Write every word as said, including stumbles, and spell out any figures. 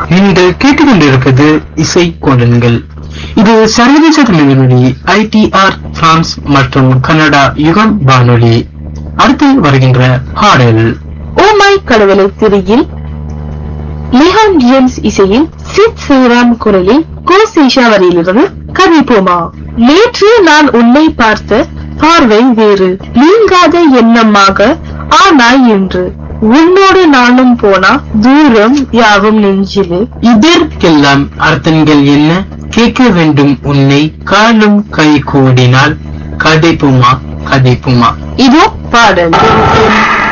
நீங்கள் கேட்டுக்கொண்டிருப்பது இசை கோலன்கள். இது சர்வதேச தமிழொலி ஐ டி ஆர் பிரான்ஸ் மற்றும் கனடா யுகம் வானொலி. அடுத்து வருகின்ற பாடல் ஓமை கடவுளை திரியில் லிஹான் ஜேம்ஸ் இசையில் சித் சிவராம் குரலில் கோசேஷா வரியிலிருந்து கதைப்போமா. நேற்று நான் உன்னை பார்த்த பார்வை வேறு, நீங்காத எண்ணமாக ஆனாய் என்று. உன்னோடு நானும் போனா தூரம் யாவும் நெஞ்சிலே. இதற்கெல்லாம் அர்த்தங்கள் என்ன? கேட்க வேண்டும் உன்னை காலும் கை கூடினால் கதைப்புமா கதைப்புமா. இதோ பாடல்.